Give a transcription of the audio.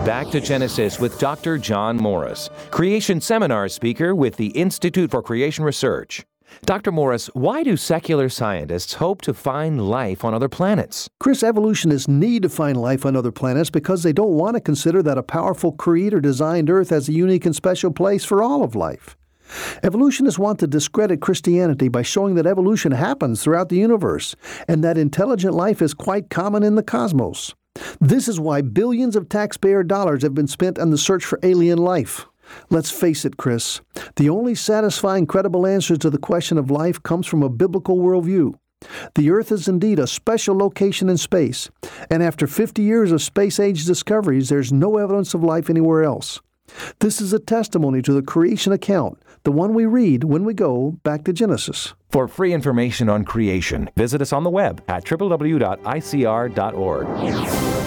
Back to Genesis with Dr. John Morris, Creation Seminar speaker with the Institute for Creation Research. Dr. Morris, why do secular scientists hope to find life on other planets? Chris, evolutionists need to find life on other planets because they don't want to consider that a powerful creator designed Earth as a unique and special place for all of life. Evolutionists want to discredit Christianity by showing that evolution happens throughout the universe and that intelligent life is quite common in the cosmos. This is why billions of taxpayer dollars have been spent on the search for alien life. Let's face it, Chris, the only satisfying, credible answer to the question of life comes from a biblical worldview. The Earth is indeed a special location in space, and after 50 years of space-age discoveries, there's no evidence of life anywhere else. This is a testimony to the creation account, the one we read when we go back to Genesis. For free information on creation, visit us on the web at www.icr.org.